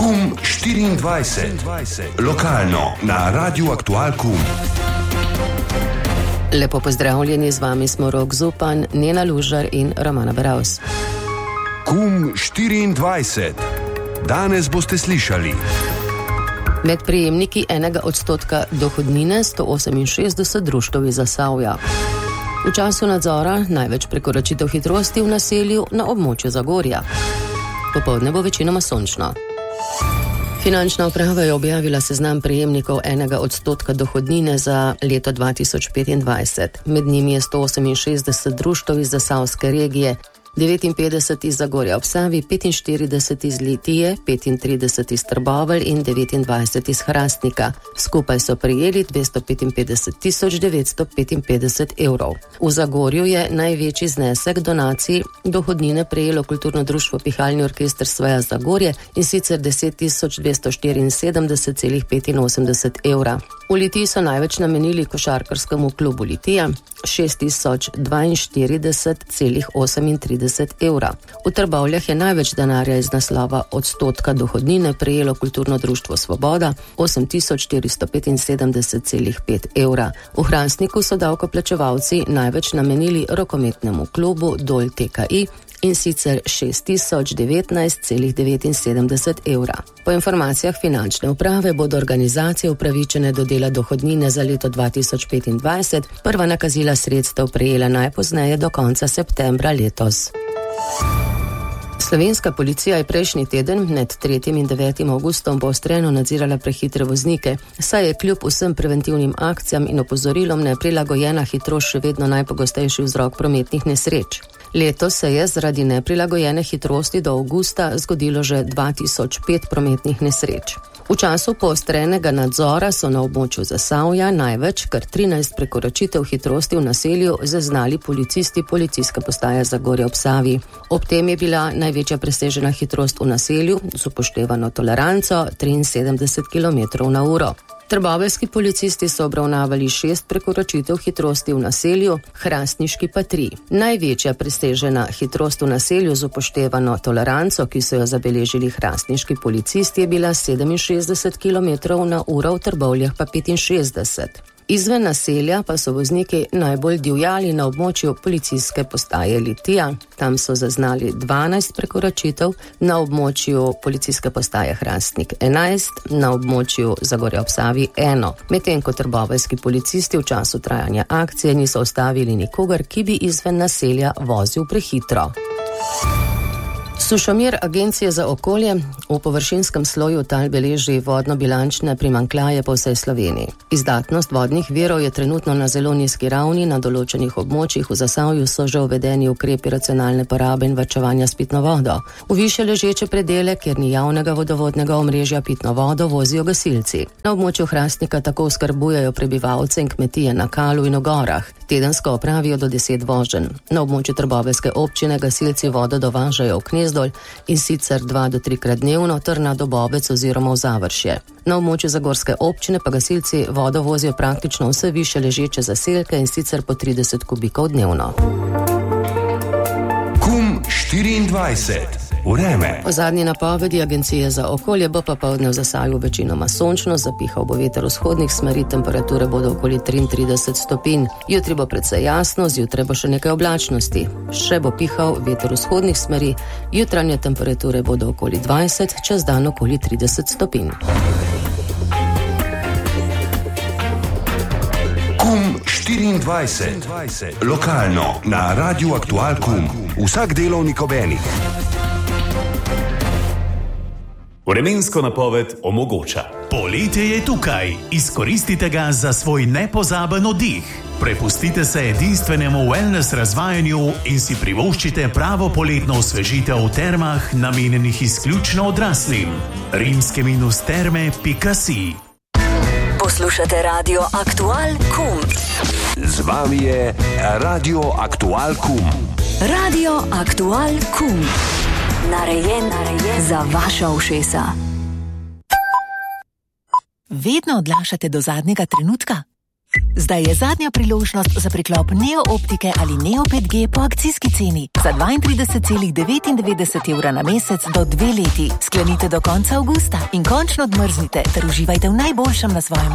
KUM 24. Lokalno na Radiu Aktual KUM. Lepo pozdravljeni, z vami smo Rok Zupan, Nena Lužar in Romana Beravs. KUM 24. Danes boste slišali. Med prejemniki 1% dohodnine 168 društev iz Zasavja. V času nadzora največ prekoračitev hitrosti v naselju na območju Zagorja. Popoldne bo večinoma sončno. Finančna uprava je objavila seznam prejemnikov 1% dohodnine za leto 2025. Med njimi je 168 društev iz Zasavske regije, 59 iz Zagorja ob Savi, 45 iz Litije, 35 iz Trbovelj in 29 iz Hrastnika. Skupaj so prejeli 255.955 evrov. V Zagorju je največji znesek donacij dohodnine prejelo kulturno društvo Pihalni orkester Svoja Zagorje, in sicer 10.274,85 evra. V Litiji so največ namenili košarkarskemu klubu Litija, 6.042,38 evra. V Trbovljah je največ denarja iz naslova odstotka dohodnine prejelo kulturno društvo Svoboda, 8.475,5 evra. V Hrastniku so davkoplačevalci največ namenili rokometnemu klubu Dol TKI, in sicer 6.019,79 evra. Po informacijah finančne uprave bodo organizacije upravičene do dela dohodnine za leto 2025 prva nakazila sredstev prejela najpozneje do konca septembra letos. Slovenska policija je prejšnji teden med 3. in 9. avgustom poostreno nadzirala prehitre voznike, saj je kljub vsem preventivnim akcijam in opozorilom neprilagojena hitrost še vedno najpogostejši vzrok prometnih nesreč. Letos se je zaradi neprilagojene hitrosti do avgusta zgodilo že 2005 prometnih nesreč. V času poostrenega nadzora so na območju Zasavja največ, kar 13 prekoračitev hitrosti v naselju, zaznali policisti Policijske postaje Zagorje ob Savi. Ob tem je bila največja presežena hitrost v naselju z upoštevano toleranco 73 km/h. Trboveljski policisti so obravnavali 6 prekoračitev hitrosti v naselju, hrastniški pa 3. Največja presežena hitrost v naselju z upoštevano toleranco, ki so jo zabeležili hrastniški policisti, je bila 67 km/h, v Trbovljah pa 65. Izven naselja pa so vozniki najbolj divjali na območju Policijske postaje Litija. Tam so zaznali 12 prekoračitev, na območju Policijske postaje Hrastnik 11, na območju Zagorja ob Savi 1. Medtem ko trboveljski policisti v času trajanja akcije niso ustavili nikogar, ki bi izven naselja vozil prehitro. Sušomir Agencije za okolje v površinskem sloju tal beleži vodno-bilančne primanjkljaje po vsej Sloveniji. Izdatnost vodnih virov je trenutno na zelo nizki ravni, na določenih območjih v Zasavju so že uvedeni ukrepi racionalne porabe in varčevanja s pitno vodo. V višje ležeče predele, kjer ni javnega vodovodnega omrežja, pitno vodo vozijo gasilci. Na območju Hrastnika tako oskrbujejo prebivalce in kmetije na Kalu in v gorah. Tedensko opravijo do 10 voženj. Na območju Trboveljske občine gasilci vodo dovažajo v Knezdolj, in sicer 2 do 3 krat dnevno, ter na Dobovec oziroma v Završje. Na območju Zagorske občine pa gasilci vodo vozijo praktično vse više ležeče zaselke, in sicer po 30 kubikov dnevno. KUM 24. Vreme. Po zadnji napovedi Agencije za okolje bo popoldne v Zasavju večinoma sončno, zapihal bo veter vzhodnih smeri, temperature bodo okoli 33 stopinj. Jutri bo precej jasno, zjutraj bo še nekaj oblačnosti. Še bo pihal veter vzhodnih smeri, jutranje temperature bodo okoli 20, čez dan okoli 30 stopinj. KUM 24. Lokalno na Radiu Aktual KUM. Vsak delovnik ob enih. Vremensko napoved omogoča. Poletje je tukaj. Izkoristite ga za svoj nepozaben oddih. Prepustite se edinstvenemu wellness razvajanju in si privoščite pravo poletno osvežitev v termah, namenjenih izključno odraslim. rimske-terme.si. Poslušate Radio Aktual KUM. Z vami je Radio Aktual KUM. Radio Aktual KUM. Narejen za vaša ušesa. Vedno odlašate do zadnjega trenutka? Zdaj je zadnja priložnost za priklop Neo Optike ali Neo 5G po akcijski ceni. Za 32,99 evra na mesec do 2 leti. Sklenite do konca avgusta in končno odmrznite ter uživajte v najboljšem na svojem